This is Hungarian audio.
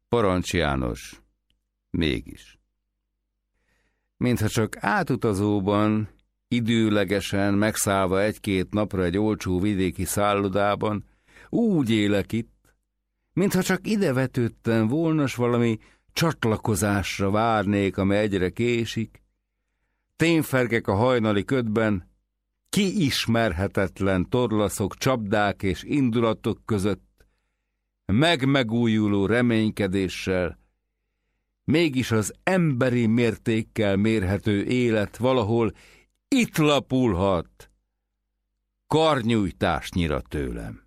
Parancs János, mégis. Mintha csak átutazóban, időlegesen megszállva egy-két napra egy olcsó vidéki szállodában, úgy élek itt, mintha csak ide vetődtem volna, s valami csatlakozásra várnék, amely egyre késik. Témfergek a hajnali ködben, kiismerhetetlen torlaszok, csapdák és indulatok között, megújuló reménykedéssel, mégis az emberi mértékkel mérhető élet valahol itt lapulhat, karnyújtásnyira tőlem.